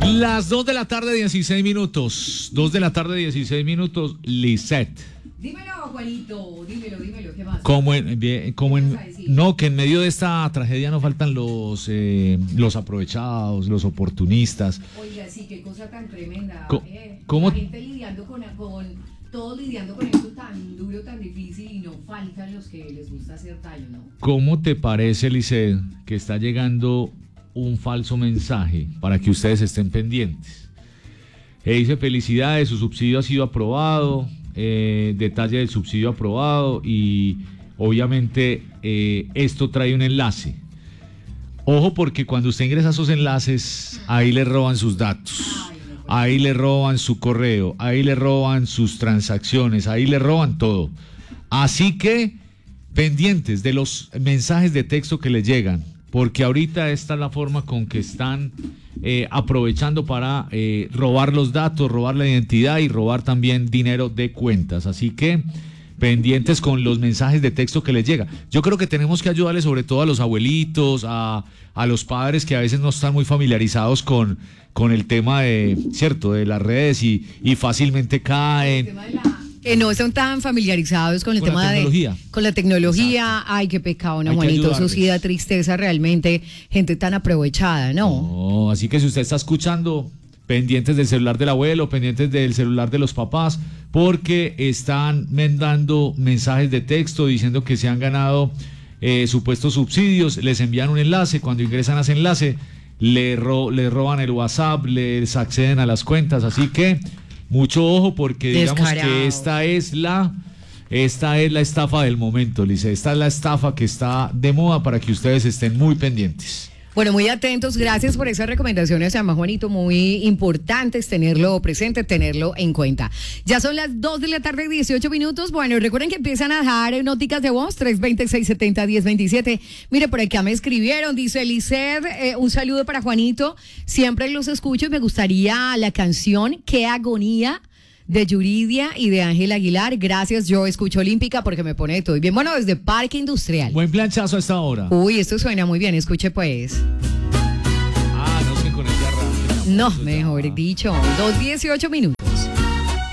Las 2 de la tarde, 16 minutos. 2 de la tarde, 16 minutos. Lisette. Dímelo, Juanito, dímelo, ¿qué más? No, que en medio de esta tragedia no faltan los aprovechados, los oportunistas. Oiga, sí, qué cosa tan tremenda. ¿Cómo? La gente lidiando con todos lidiando con esto tan duro, tan difícil, y no faltan los que les gusta hacer daño, ¿no? ¿Cómo te parece, Lisette, que está llegando un falso mensaje para que ustedes estén pendientes? Dice: felicidades, su subsidio ha sido aprobado. Detalle del subsidio aprobado, y obviamente esto trae un enlace. Ojo, porque cuando usted ingresa a esos enlaces, ahí le roban sus datos, ahí le roban su correo, ahí le roban sus transacciones, ahí le roban todo. Así que pendientes de los mensajes de texto que les llegan, porque ahorita esta es la forma con que están aprovechando para robar los datos, robar la identidad y robar también dinero de cuentas. Así que pendientes con los mensajes de texto que les llega. Yo creo que tenemos que ayudarle sobre todo a los abuelitos, a los padres que a veces no están muy familiarizados con el tema de las redes y fácilmente caen. Que no están tan familiarizados con el tema con la tecnología. Exacto. Ay, qué pecado, ¿no, Juanito? Eso sí da tristeza realmente, gente tan aprovechada, ¿no? No, así que si usted está escuchando, pendientes del celular del abuelo, pendientes del celular de los papás, porque están mandando mensajes de texto diciendo que se han ganado supuestos subsidios, les envían un enlace, cuando ingresan a ese enlace, le roban el WhatsApp, les acceden a las cuentas, así que mucho ojo, porque digamos que esta es la estafa del momento, Lice. Esta es la estafa que está de moda, para que ustedes estén muy pendientes. Bueno, muy atentos, gracias por esas recomendaciones, además, Juanito, muy importantes tenerlo presente, tenerlo en cuenta. Ya son las 2 de la tarde, 18 minutos. Bueno, recuerden que empiezan a dejar noticas de voz, 320-670-1027. Mire, por acá me escribieron, dice Lisette, un saludo para Juanito, siempre los escucho y me gustaría la canción Qué Agonía, de Yuridia y de Ángel Aguilar. Gracias, yo escucho Olímpica porque me pone todo bien. Bueno, desde Parque Industrial. Buen planchazo a esta hora. Uy, esto suena muy bien, escuche pues. No se conecta rápido. No, mejor dicho, 2:18 minutos.